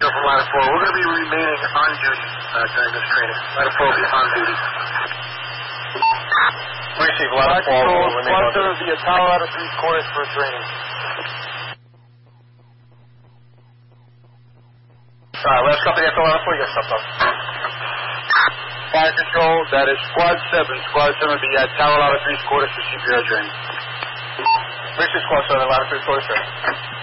from Ladder 4. We're going to be remaining on duty during this training. Ladder 4 will be on duty. Receive Ladder 4 will remain on duty. Squad 7 will be at Tower Ladder 3 quarters for training. Last company at Ladder 4, yes, up. Fire Control, that is Squad 7. Squad 7 will be at Tower Ladder 3 quarters for CPR training. Receive Squad 7, Ladder 3 quarters training.